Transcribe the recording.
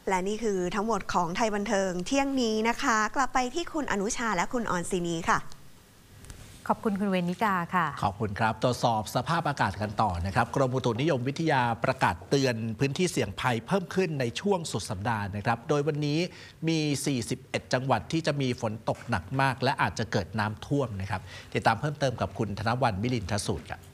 และนี่คือทั้งหมดของไทยบันเทิงเที่ยงนี้นะคะ กลับไปที่คุณอนุชาและคุณออนซีนีค่ะขอบคุณคุณเวนิกาค่ะขอบคุณครับตรวจสอบสภาพอากาศกันต่อนะครับกรมอุตุนิยมวิทยาประกาศเตือนพื้นที่เสี่ยงภัยเพิ่มขึ้นในช่วงสุดสัปดาห์นะครับโดยวันนี้มี 41 จังหวัดที่จะมีฝนตกหนักมากและอาจจะเกิดน้ำท่วมนะครับติดตามเพิ่มเติมกับคุณธนวรรณ มิลินทสูตรครับ